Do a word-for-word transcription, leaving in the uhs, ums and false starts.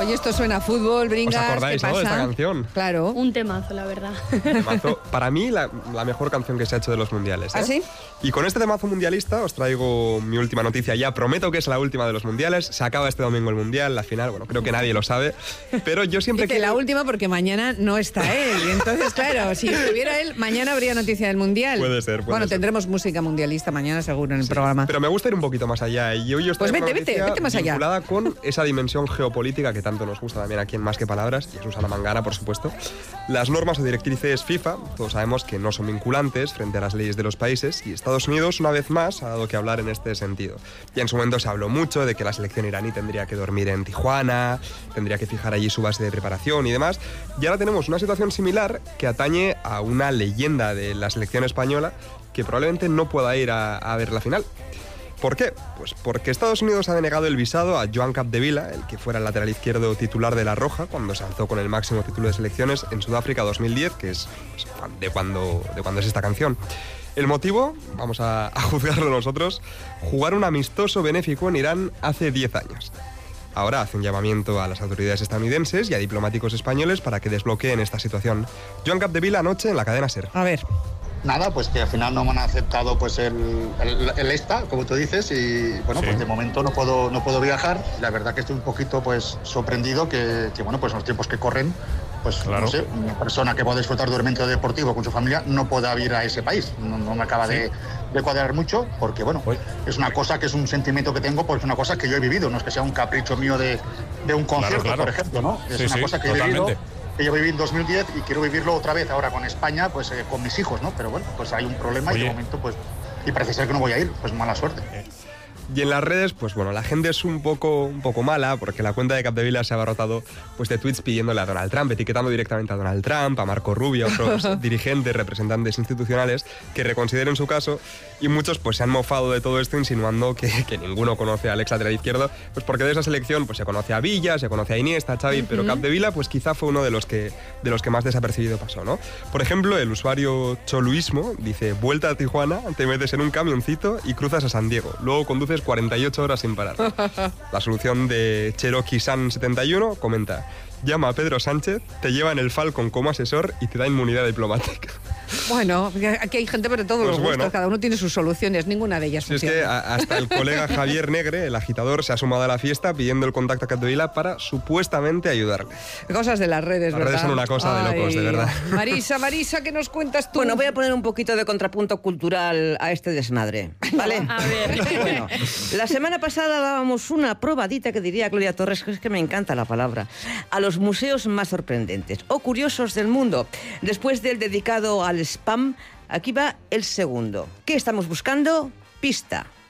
Oye, esto suena a fútbol, Bringas. ¿Os acordáis, ¿qué no, pasa? de esta canción? Claro. Un temazo, la verdad. Temazo. Para mí, la, la mejor canción que se ha hecho de los mundiales. ¿eh? ¿Ah, sí? Y con este temazo mundialista os traigo mi última noticia. Ya prometo que es la última de los mundiales. Se acaba este domingo el mundial, la final. Bueno, creo que nadie lo sabe. Pero yo siempre Dice quiero... la última porque mañana no está él. Y entonces, claro, si estuviera él, mañana habría noticia del mundial. Puede ser, puede Bueno, ser. tendremos música mundialista mañana seguro en el programa. Pero me gusta ir un poquito más allá. Y hoy os Pues traigo vete, una vete, noticia vete más allá. vinculada con esa dimensión geopolítica que tanto nos gusta también aquí en Más que Palabras, y es Susana Mangana, por supuesto. Las normas o directrices FIFA, todos sabemos que no son vinculantes frente a las leyes de los países, y Estados Unidos, una vez más, ha dado que hablar en este sentido. Ya en su momento se habló mucho de que la selección iraní tendría que dormir en Tijuana, tendría que fijar allí su base de preparación y demás, y ahora tenemos una situación similar que atañe a una leyenda de la selección española que probablemente no pueda ir a, a ver la final. ¿Por qué? Pues porque Estados Unidos ha denegado el visado a Joan Capdevila, el que fuera el lateral izquierdo titular de La Roja, cuando se alzó con el máximo título de selecciones en Sudáfrica dos mil diez, que es pues, de, cuando, de cuando es esta canción. El motivo, vamos a, a juzgarlo nosotros, jugar un amistoso benéfico en Irán hace diez años. Ahora hace un llamamiento a las autoridades estadounidenses y a diplomáticos españoles para que desbloqueen esta situación. Joan Capdevila anoche en la cadena SER. A ver. Nada, pues que al final no me han aceptado pues el, el, el ESTA, como tú dices, y bueno, Sí. pues de momento no puedo, no puedo viajar. La verdad que estoy un poquito pues sorprendido que, que bueno, pues en los tiempos que corren, pues Claro. no sé, una persona que pueda disfrutar de un evento deportivo con su familia no pueda ir a ese país. No, no me acaba Sí. de, de cuadrar mucho, porque bueno, Uy. es una cosa que es un sentimiento que tengo, porque es una cosa que yo he vivido, no es que sea un capricho mío de, de un concierto, claro. por ejemplo, ¿no? Es Sí, una sí, cosa que he totalmente. vivido, que yo viví en dos mil diez y quiero vivirlo otra vez ahora con España, pues eh, con mis hijos, ¿no? Pero bueno, pues hay un problema y Oye. de momento pues y parece ser que no voy a ir, pues mala suerte. Y en las redes, pues bueno, la gente es un poco, un poco mala, porque la cuenta de Capdevila se ha abarrotado pues, de tweets pidiéndole a Donald Trump, etiquetando directamente a Donald Trump, a Marco Rubio, a otros dirigentes, representantes institucionales que reconsideren su caso, y muchos pues se han mofado de todo esto insinuando que, que ninguno conoce al ex lateral izquierdo, pues porque de esa selección pues se conoce a Villa, se conoce a Iniesta, a Xavi, uh-huh. pero Capdevila pues quizá fue uno de los que de los que más desapercibido pasó, ¿no? Por ejemplo, el usuario Choluismo dice: vuelta a Tijuana, te metes en un camioncito y cruzas a San Diego, luego conduces cuarenta y ocho horas sin parar. La solución de Cherokee San setenta y uno comenta: llama a Pedro Sánchez, te lleva en el Falcon como asesor y te da inmunidad diplomática. Bueno, aquí hay gente para todos Pues los gustos, bueno. cada uno tiene sus soluciones, ninguna de ellas Si es funciona. que a- hasta el colega Javier Negre, el agitador, se ha sumado a la fiesta pidiendo el contacto a Capdevila para supuestamente ayudarle. Cosas de las redes, Las ¿verdad? redes son una cosa de locos, de verdad. Marisa, Marisa, ¿qué nos cuentas tú? Bueno, voy a poner un poquito de contrapunto cultural a este desmadre, ¿vale? A ver. Bueno, la semana pasada dábamos una probadita, que diría Gloria Torres, que es que me encanta la palabra, a los museos más sorprendentes o curiosos del mundo. Después del dedicado al spam, aquí va el segundo. ¿Qué estamos buscando? Pista.